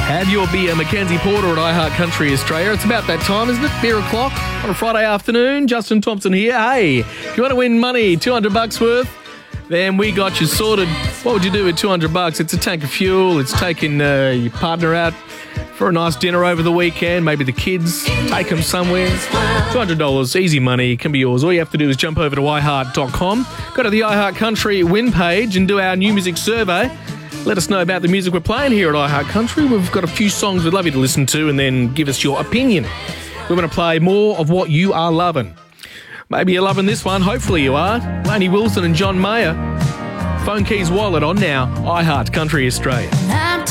Have your beer, Mackenzie Porter at iHeart Country Australia. It's about that time, isn't it? Beer o'clock on a Friday afternoon. Justin Thompson here. Hey, if you want to win money, $200 worth, then we got you sorted. What would you do with $200? It's a tank of fuel. It's taking your partner out for a nice dinner over the weekend. Maybe the kids, take them somewhere. $200, easy money, can be yours. All you have to do is jump over to iHeart.com, go to the iHeart Country win page and do our new music survey. Let us know about the music we're playing here at iHeart Country. We've got a few songs we'd love you to listen to and then give us your opinion. We're going to play more of what you are loving. Maybe you're loving this one. Hopefully you are. Lainey Wilson and John Mayer. Phone Keys Wallet on now. iHeart Country Australia.